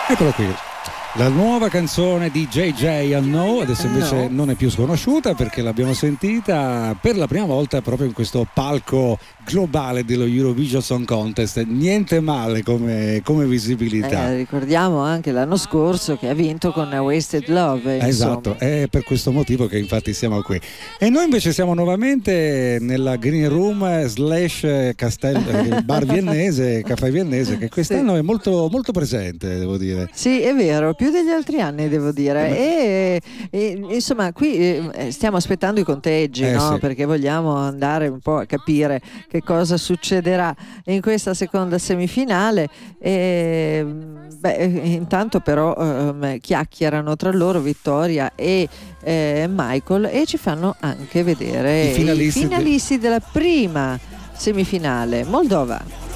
Eccolo qui. La nuova canzone di JJ No, adesso invece non è più sconosciuta perché l'abbiamo sentita per la prima volta proprio in questo palco globale dello Eurovision Song Contest. Niente male come visibilità. Ricordiamo anche l'anno scorso che ha vinto con Wasted Love. Esatto, è per questo motivo che infatti siamo qui. E noi invece siamo nuovamente nella Green Room / Castello, bar viennese, caffè viennese, che quest'anno è molto, molto presente, devo dire. Sì, è vero, più degli altri anni devo dire. E insomma qui stiamo aspettando i conteggi, no? Sì. Perché vogliamo andare un po' a capire che cosa succederà in questa seconda semifinale. Intanto però chiacchierano tra loro Vittoria e Michael e ci fanno anche vedere i finalisti della prima semifinale. Moldova.